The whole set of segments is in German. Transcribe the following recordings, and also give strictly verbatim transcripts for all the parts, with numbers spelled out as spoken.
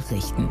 Nachrichten.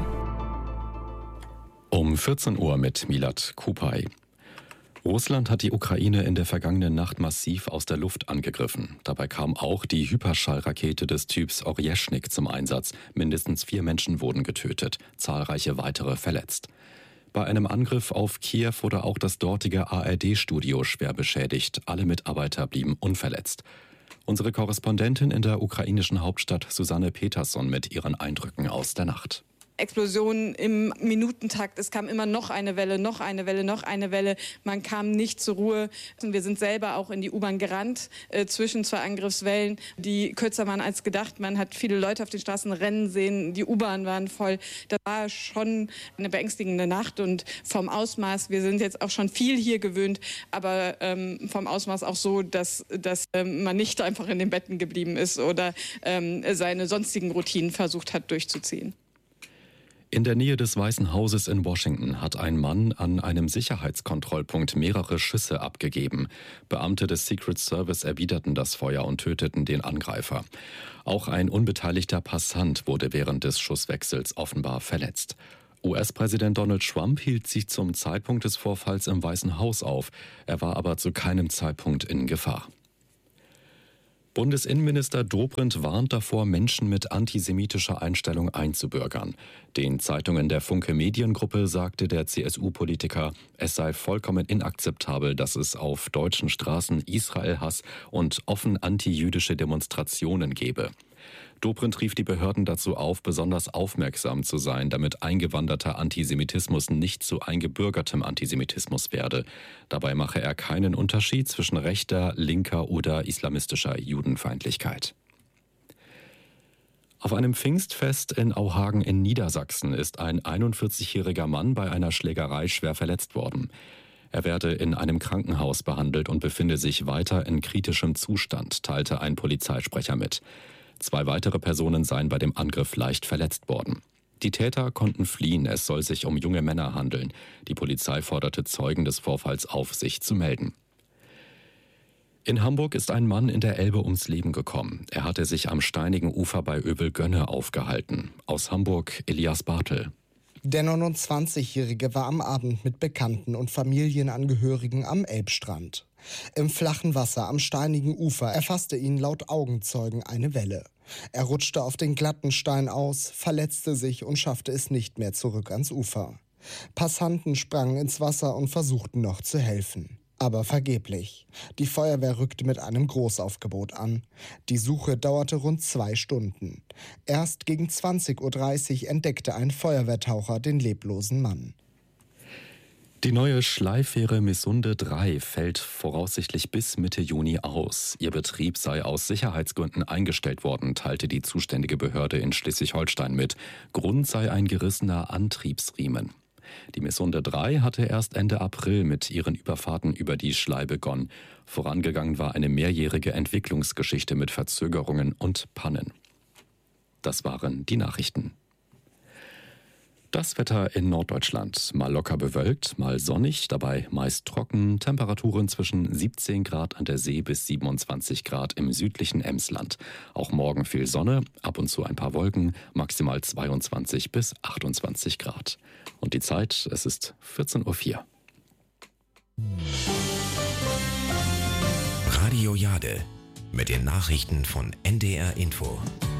Um vierzehn Uhr mit Milad Kupay. Russland hat die Ukraine in der vergangenen Nacht massiv aus der Luft angegriffen. Dabei kam auch die Hyperschallrakete des Typs Orjeschnik zum Einsatz. Mindestens vier Menschen wurden getötet, zahlreiche weitere verletzt. Bei einem Angriff auf Kiew wurde auch das dortige A R D-Studio schwer beschädigt. Alle Mitarbeiter blieben unverletzt. Unsere Korrespondentin in der ukrainischen Hauptstadt Susanne Peterson mit ihren Eindrücken aus der Nacht. Explosionen im Minutentakt. Es kam immer noch eine Welle, noch eine Welle, noch eine Welle. Man kam nicht zur Ruhe. Wir sind selber auch in die U-Bahn gerannt, äh, zwischen zwei Angriffswellen, die kürzer waren als gedacht. Man hat viele Leute auf den Straßen rennen sehen. Die U-Bahn waren voll. Das war schon eine beängstigende Nacht und vom Ausmaß, wir sind jetzt auch schon viel hier gewöhnt, aber ähm, vom Ausmaß auch so, dass, dass ähm, man nicht einfach in den Betten geblieben ist oder ähm, seine sonstigen Routinen versucht hat durchzuziehen. In der Nähe des Weißen Hauses in Washington hat ein Mann an einem Sicherheitskontrollpunkt mehrere Schüsse abgegeben. Beamte des Secret Service erwiderten das Feuer und töteten den Angreifer. Auch ein unbeteiligter Passant wurde während des Schusswechsels offenbar verletzt. U S-Präsident Donald Trump hielt sich zum Zeitpunkt des Vorfalls im Weißen Haus auf. Er war aber zu keinem Zeitpunkt in Gefahr. Bundesinnenminister Dobrindt warnt davor, Menschen mit antisemitischer Einstellung einzubürgern. Den Zeitungen der Funke Mediengruppe sagte der C S U-Politiker, es sei vollkommen inakzeptabel, dass es auf deutschen Straßen Israel-Hass und offen antijüdische Demonstrationen gebe. Dobrindt rief die Behörden dazu auf, besonders aufmerksam zu sein, damit eingewanderter Antisemitismus nicht zu eingebürgertem Antisemitismus werde. Dabei mache er keinen Unterschied zwischen rechter, linker oder islamistischer Judenfeindlichkeit. Auf einem Pfingstfest in Auhagen in Niedersachsen ist ein einundvierzigjähriger Mann bei einer Schlägerei schwer verletzt worden. Er werde in einem Krankenhaus behandelt und befinde sich weiter in kritischem Zustand, teilte ein Polizeisprecher mit. Zwei weitere Personen seien bei dem Angriff leicht verletzt worden. Die Täter konnten fliehen, es soll sich um junge Männer handeln. Die Polizei forderte Zeugen des Vorfalls auf, sich zu melden. In Hamburg ist ein Mann in der Elbe ums Leben gekommen. Er hatte sich am steinigen Ufer bei Övelgönne aufgehalten. Aus Hamburg Elias Bartel. Der neunundzwanzigjährige war am Abend mit Bekannten und Familienangehörigen am Elbstrand. Im flachen Wasser am steinigen Ufer erfasste ihn laut Augenzeugen eine Welle. Er rutschte auf den glatten Stein aus, verletzte sich und schaffte es nicht mehr zurück ans Ufer. Passanten sprangen ins Wasser und versuchten noch zu helfen. Aber vergeblich. Die Feuerwehr rückte mit einem Großaufgebot an. Die Suche dauerte rund zwei Stunden. Erst gegen zwanzig Uhr dreißig entdeckte ein Feuerwehrtaucher den leblosen Mann. Die neue Schleifähre Missunde drei fällt voraussichtlich bis Mitte Juni aus. Ihr Betrieb sei aus Sicherheitsgründen eingestellt worden, teilte die zuständige Behörde in Schleswig-Holstein mit. Grund sei ein gerissener Antriebsriemen. Die Missunde drei hatte erst Ende April mit ihren Überfahrten über die Schlei begonnen. Vorangegangen war eine mehrjährige Entwicklungsgeschichte mit Verzögerungen und Pannen. Das waren die Nachrichten. Das Wetter in Norddeutschland. Mal locker bewölkt, mal sonnig, dabei meist trocken. Temperaturen zwischen siebzehn Grad an der See bis siebenundzwanzig Grad im südlichen Emsland. Auch morgen viel Sonne, ab und zu ein paar Wolken, maximal zweiundzwanzig bis achtundzwanzig Grad. Und die Zeit, es ist vierzehn Uhr vier. Radio Jade mit den Nachrichten von N D R Info.